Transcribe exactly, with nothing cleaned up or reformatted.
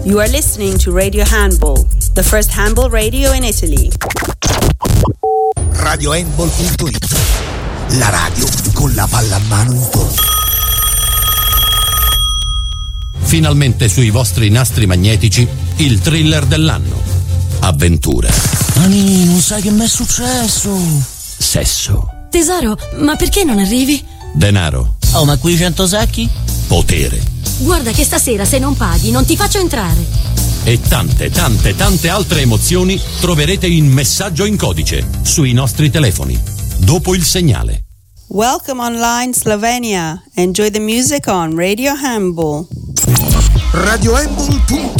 You are listening to Radio Handball, the first handball radio in Italy. radio handball punto it, la radio con la palla a mano in tondo. Finalmente sui vostri nastri magnetici il thriller dell'anno. Avventura. Ani, non sai che mi è successo? Sesso. Tesoro, ma perché non arrivi? Denaro. Oh, ma qui cento sacchi? Potere. Guarda che stasera se non paghi non ti faccio entrare. E tante, tante, tante altre emozioni troverete in Messaggio in codice sui nostri telefoni. Dopo il segnale. Welcome online Slovenia. Enjoy the music on Radio Handball. radio handball punto it